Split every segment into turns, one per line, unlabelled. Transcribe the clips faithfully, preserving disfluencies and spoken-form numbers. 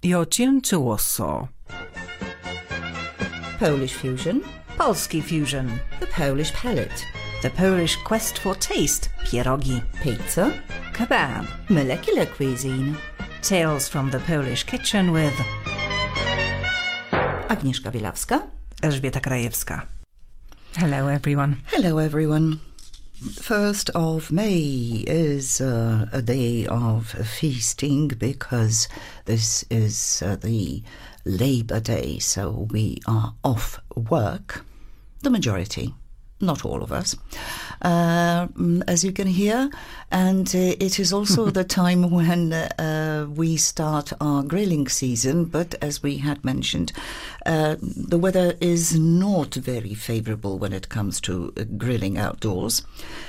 You're tuned to Warsaw.
Polish fusion.
Polski fusion.
The Polish palate.
The Polish quest for taste. Pierogi.
Pizza.
Kebab.
Molecular cuisine.
Tales from the Polish kitchen with
Agnieszka Wielawska.
Elżbieta Krajewska. Hello everyone.
Hello everyone. First of May is uh, a day of feasting because this is uh, the Labor Day, so we are off work, the majority, not all of us, uh, as you can hear, and uh, it is also the time when uh, we start our grilling season, but as we had mentioned, uh, the weather is not very favourable when it comes to uh, grilling outdoors,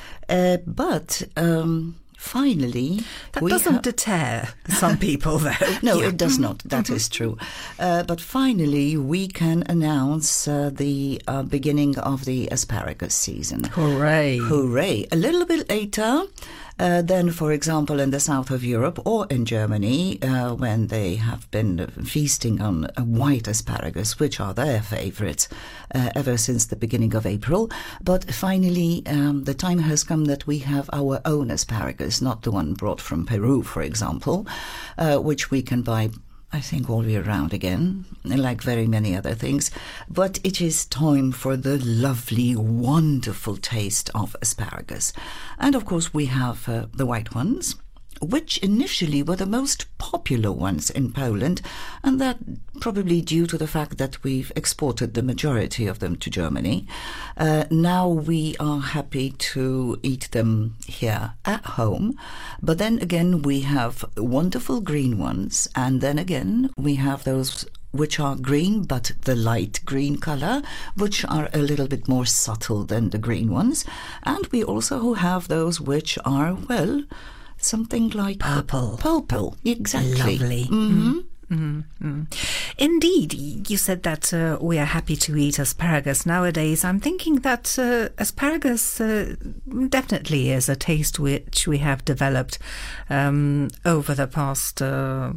uh, but um, finally...
That doesn't ha- deter some people, though.
No,
yeah.
it does not. That is true. Uh, but finally, we can announce uh, the uh, beginning of the asparagus season.
Hooray.
Hooray. A little bit later uh, than, for example, in the south of Europe or in Germany, uh, when they have been feasting on uh, white asparagus, which are their favourites uh, ever since the beginning of April. But finally, um, the time has come that we have our own asparagus, not the one brought from Peru, for example, uh, which we can buy, I think, all year round again, like very many other things. But it is time for the lovely, wonderful taste of asparagus. And of course, we have uh, the white ones, which initially were the most popular ones in Poland, and that probably due to the fact that we've exported the majority of them to Germany. Uh, now we are happy to eat them here at home, but then again we have wonderful green ones, and then again we have those which are green but the light green colour, which are a little bit more subtle than the green ones, and we also have those which are, well, something like
purple.
Purple, exactly.
Lovely.
Mm-hmm.
Mm-hmm. Indeed, you said that uh, we are happy to eat asparagus nowadays. I'm thinking that uh, asparagus uh, definitely is a taste which we have developed um, over the past uh,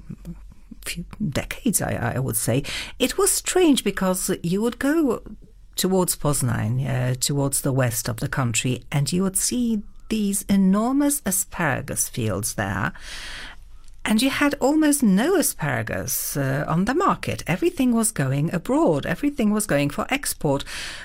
few decades, I, I would say. It was strange because you would go towards Poznań, uh, towards the west of the country, and you would see these enormous asparagus fields there, and you had almost no asparagus uh, on the market. Everything was going abroad. Everything was going for export.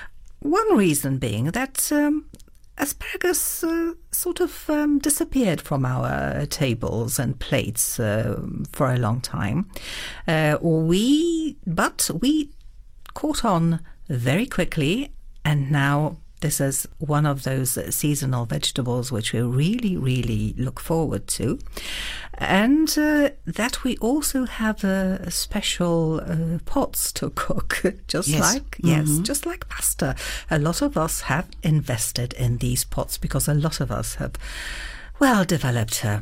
One reason being that um, asparagus uh, sort of um, disappeared from our tables and plates uh, for a long time. Uh, we, but we caught on very quickly, and now this is one of those seasonal vegetables which we really, really look forward to. And uh, that we also have uh, special uh, pots to cook, just
yes.
like,
mm-hmm.
yes, just like pasta. A lot of us have invested in these pots because a lot of us have, well, developed a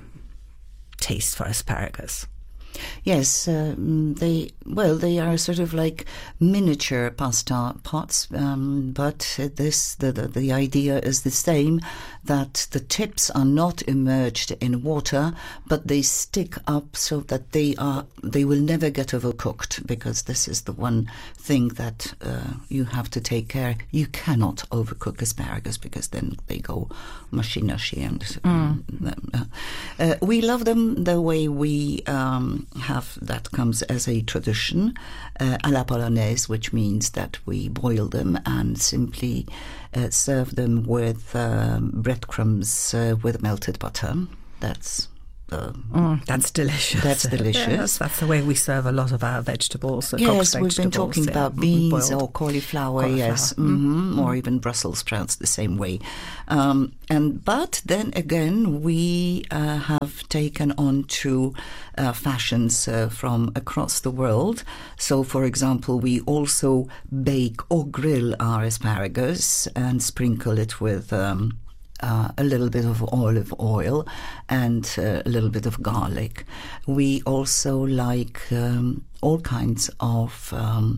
taste for asparagus.
Yes, uh, they well, they are sort of like miniature pasta pots, um, but this the, the the idea is the same, that the tips are not immersed in water, but they stick up so that they are they will never get overcooked, because this is the one thing that uh, you have to take care. You cannot overcook asparagus because then they go mushy-nushy, and mm. uh, uh, we love them the way we. Um, have that comes as a tradition, uh, à la polonaise, which means that we boil them and simply uh, serve them with um, breadcrumbs uh, with melted butter. That's uh,
mm, that's delicious.
That's delicious.
Yes, that's the way we serve a lot of our vegetables. Uh,
yes,
cooked
we've been
vegetables,
talking
yeah,
about beans
boiled.
or cauliflower,
cauliflower.
yes,
Mm-hmm.
mm-hmm. or even Brussels sprouts the same way. Um, and but then again, we uh, have taken on to uh, fashions uh, from across the world. So, for example, we also bake or grill our asparagus and sprinkle it with Um, Uh, a little bit of olive oil and uh, a little bit of garlic. We also like um, all kinds of um,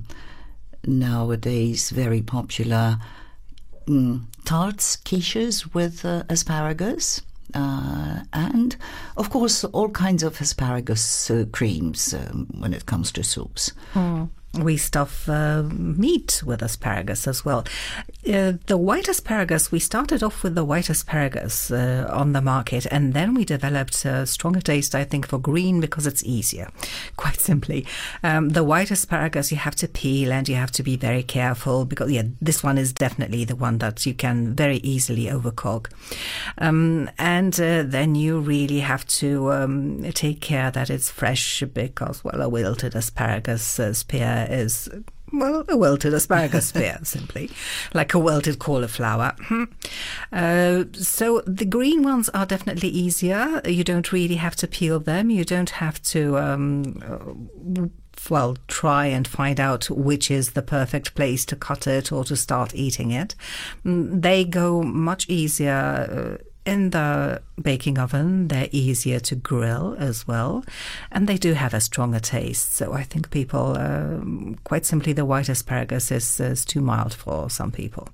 nowadays very popular mm, tarts, quiches with uh, asparagus. Uh, and, of course, all kinds of asparagus uh, creams um, when it comes to soups.
Mm. We stuff uh, meat with asparagus as well. Uh, the white asparagus, we started off with the white asparagus uh, on the market, and then we developed a stronger taste, I think, for green because it's easier, quite simply. Um, the white asparagus you have to peel and you have to be very careful because, yeah, this one is definitely the one that you can very easily overcook. Um, and uh, then you really have to um, take care that it's fresh because, well, a wilted asparagus uh, spear is, well, a wilted asparagus spear, simply, like a wilted cauliflower. Uh, so the green ones are definitely easier. You don't really have to peel them. You don't have to, um, well, try and find out which is the perfect place to cut it or to start eating it. They go much easier uh, in the baking oven. They're easier to grill as well, and they do have a stronger taste. So I think people, uh, quite simply, the white asparagus is, is too mild for some people.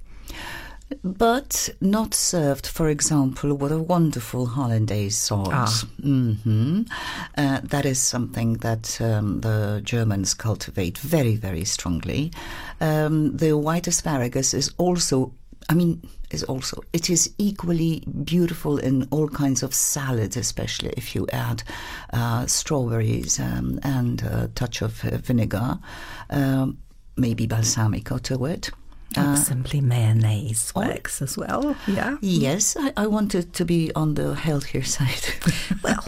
But not served, for example, with a wonderful hollandaise sauce.
Ah.
Mm-hmm. Uh, that is something that um, the Germans cultivate very, very strongly. Um, the white asparagus is also I mean, is also, it is equally beautiful in all kinds of salads, especially if you add uh, strawberries um, and a touch of uh, vinegar, um, maybe balsamico to it.
Uh, simply mayonnaise works as well. Yeah.
Yes, I, I wanted to be on the healthier side.
Well,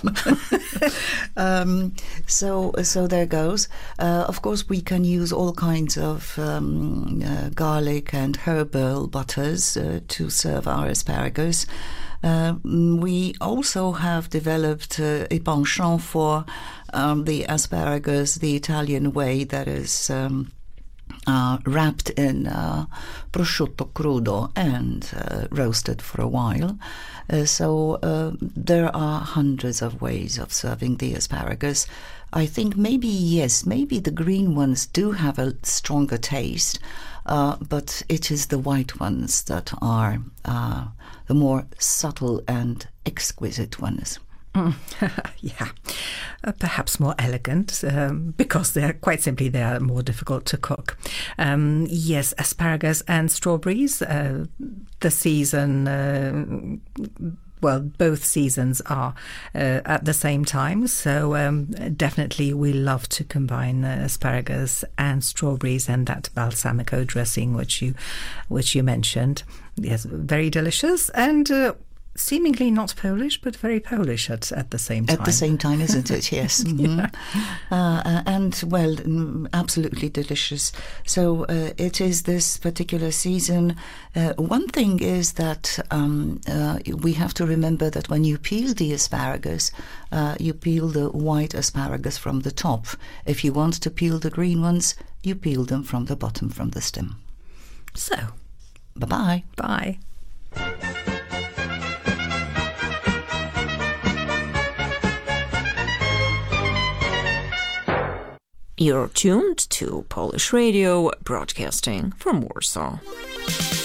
um, so so there goes. Uh, of course, we can use all kinds of um, uh, garlic and herbal butters uh, to serve our asparagus. Uh, we also have developed uh, a penchant for um, the asparagus the Italian way, that is Um, Uh, wrapped in uh, prosciutto crudo and uh, roasted for a while. Uh, so uh, there are hundreds of ways of serving the asparagus. I think maybe, yes, maybe the green ones do have a stronger taste, uh, but it is the white ones that are uh, the more subtle and exquisite ones.
Mm. Yeah, uh, perhaps more elegant um, because they're quite simply they are more difficult to cook. Um, yes, asparagus and strawberries. Uh, the season, uh, well, both seasons are uh, at the same time. So um, definitely, we love to combine uh, asparagus and strawberries and that balsamico dressing, which you, which you mentioned. Yes, very delicious and. Uh, Seemingly not Polish, but very Polish at, at the same time.
At the same time, isn't it? Yes. Mm-hmm. Yeah. Uh, and, well, absolutely delicious. So uh, it is this particular season. Uh, one thing is that um, uh, we have to remember that when you peel the asparagus, uh, you peel the white asparagus from the top. If you want to peel the green ones, you peel them from the bottom, from the stem.
So,
bye-bye.
Bye.
You're tuned to Polish Radio, broadcasting from Warsaw.